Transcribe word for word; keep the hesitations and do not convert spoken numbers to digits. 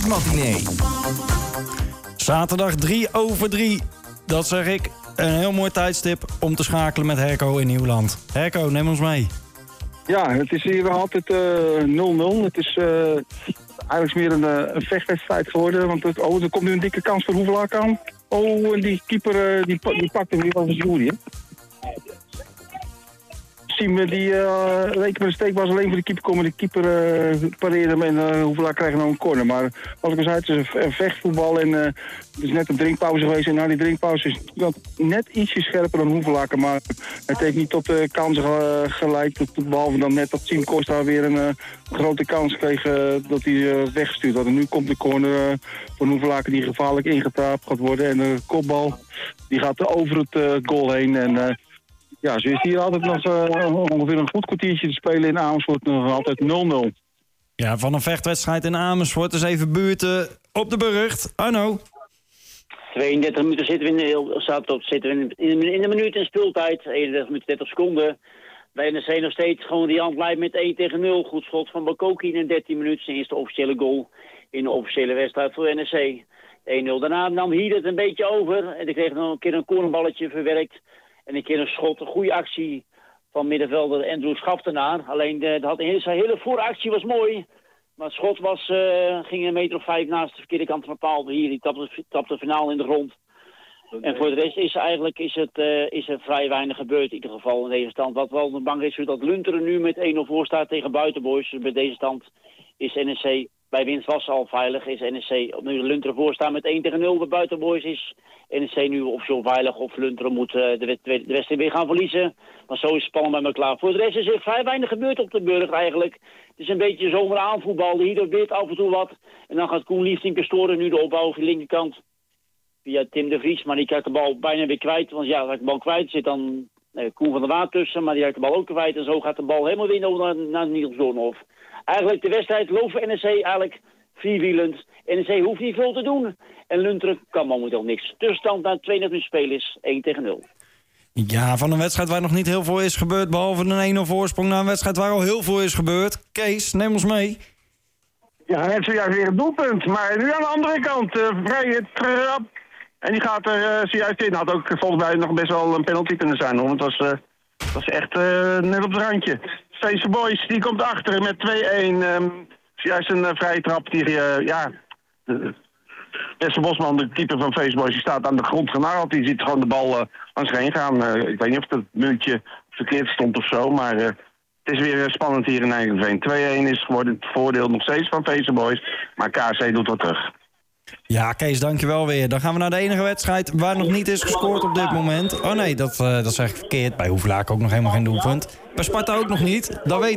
Sportmatinee. Zaterdag drie over drie. Dat zeg ik. Een heel mooi tijdstip om te schakelen met Herco in Nieuwland. Herco, neem ons mee. Ja, het is hier altijd uh, nul nul. Het is uh, eigenlijk meer een, uh, een vechtwedstrijd geworden. Want het, oh, er komt nu een dikke kans voor Hoevelaak aan. Oh, en die keeper uh, die, die pakt hem. Die was een Jury, hè? Siem, die uh, reken met een steek was alleen voor de keeper komen. De keeper uh, pareerde hem en uh, Hoevelaak krijgt nou een corner. Maar wat ik al zei, het is een, een vechtvoetbal en uh, het is net een drinkpauze geweest. En na die drinkpauze is het net ietsje scherper dan Hoevelaak. Maar het heeft niet tot uh, kansen uh, geleid. Tot, behalve dan net dat Siem Costa weer een uh, grote kans kreeg uh, dat hij uh, weggestuurd had. En nu komt de corner uh, van Hoevelaak die gevaarlijk ingetrapt gaat worden. En de kopbal die gaat over het uh, goal heen. En, uh, Ja, zo is hier altijd nog uh, ongeveer een goed kwartiertje te spelen in Amersfoort. Nog altijd nul nul. Ja, van een vechtwedstrijd in Amersfoort is even buurten op de burcht. Arno. tweeëndertig minuten zitten we in de, zaten op, zitten we in, in, in de minuut in speeltijd. eenendertig minuten dertig seconden. Bij N E C nog steeds gewoon die hand leidt met één tegen nul. Goed schot van Bakoki in dertien minuten. Zijn eerste officiële goal in de officiële wedstrijd voor N E C. één nul. Daarna nam Hied het een beetje over. En die kreeg nog een keer een cornerballetje verwerkt. En een keer een schot, een goede actie van middenvelder Andrew Schaftenaar. Alleen de, de had een hele, zijn hele vooractie was mooi. Maar het schot was, uh, ging een meter of vijf naast de verkeerde kant van de paal. Hier, die trapte, trapte finaal in de grond. En voor de rest is eigenlijk is het, uh, is er vrij weinig gebeurd in ieder geval in deze stand. Wat wel bang is, is dat Lunteren nu met één nul voor staat tegen Buitenboys. Dus bij deze stand is N E C, bij winst was al veilig, is N E C opnieuw de Lunteren voor staan met één tegen nul. Bij Buitenboys is N E C nu officieel veilig of Lunteren moet uh, de, de wedstrijd weer gaan verliezen. Maar zo is het spannend bij elkaar. Voor de rest is er vrij weinig gebeurd op de burg eigenlijk. Het is een beetje zomeraanvoetbal. Hier gebeurt af en toe wat. En dan gaat Koen Liefding bestoren nu de opbouw op de linkerkant. Via Tim de Vries, maar die krijgt de bal bijna weer kwijt. Want ja, als ik de bal kwijt zit dan uh, Koen van der Waard tussen. Maar die heeft de bal ook kwijt. En zo gaat de bal helemaal weer naar, naar Niels Doornhof. Eigenlijk de wedstrijd loopt voor N E C eigenlijk vierwielend. N E C hoeft niet veel te doen. En Lunteren kan momenteel niks. Tussenstand na tweeëndertig minuten spelen is één tegen nul. Ja, van een wedstrijd waar nog niet heel veel is gebeurd. Behalve een één nul voorsprong naar een wedstrijd waar al heel veel is gebeurd. Kees, neem ons mee. Ja, net zojuist weer een doelpunt. Maar nu aan de andere kant, uh, vrije trap. En die gaat er uh, zojuist in. Had ook volgens mij nog best wel een penalty kunnen zijn. Hoor. Want het was, uh, het was echt uh, net op het randje. Face Boys, die komt achter met twee-één. Um, zojuist een uh, vrije trap die, uh, ja... Uh, Jesse Bosman, de keeper van Face Boys, die staat aan de grond genageld. Die ziet gewoon de bal uh, langs heen gaan. Uh, ik weet niet of het muntje verkeerd stond of zo, maar uh, het is weer uh, spannend hier in Eindhoven. twee-één is geworden het voordeel nog steeds van Face Boys, maar K C doet wat terug. Ja, Kees, dankjewel weer. Dan gaan we naar de enige wedstrijd waar nog niet is gescoord op dit moment. Oh nee, dat, uh, dat zeg ik verkeerd. Bij Hoevelaak ook nog helemaal geen doelpunt. Bij Sparta ook nog niet. Dat weet